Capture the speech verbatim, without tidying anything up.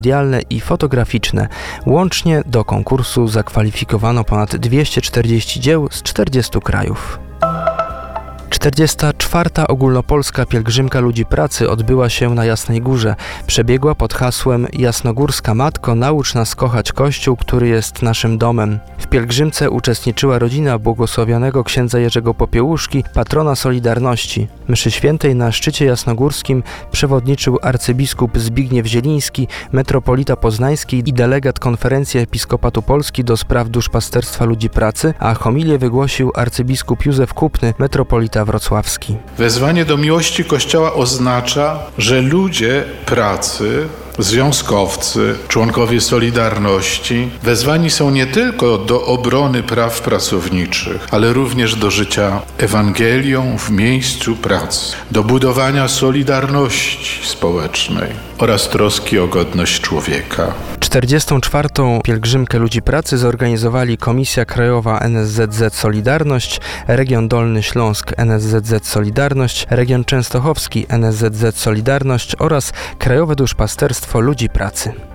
medialne i fotograficzne. Łącznie do konkursu zakwalifikowano ponad dwieście czterdzieści dzieł z czterdziestu krajów. czterdziesta czwarta ogólnopolska pielgrzymka ludzi pracy odbyła się na Jasnej Górze. Przebiegła pod hasłem Jasnogórska Matko, naucz nas kochać Kościół, który jest naszym domem. W pielgrzymce uczestniczyła rodzina błogosławionego księdza Jerzego Popiełuszki, patrona Solidarności. Mszy świętej na szczycie jasnogórskim przewodniczył arcybiskup Zbigniew Zieliński, metropolita poznański i delegat Konferencji Episkopatu Polski do spraw duszpasterstwa ludzi pracy, a homilię wygłosił arcybiskup Józef Kupny, metropolita wrocławski. Wezwanie do miłości Kościoła oznacza, że ludzie pracy, związkowcy, członkowie Solidarności wezwani są nie tylko do obrony praw pracowniczych, ale również do życia Ewangelią w miejscu pracy, do budowania solidarności społecznej oraz troski o godność człowieka. czterdziestą czwartą pielgrzymkę ludzi pracy zorganizowali Komisja Krajowa N S Z Z Solidarność, Region Dolny Śląsk N S Z Z Solidarność, Region Częstochowski N S Z Z Solidarność oraz Krajowe Duszpasterstwo Ludzi Pracy.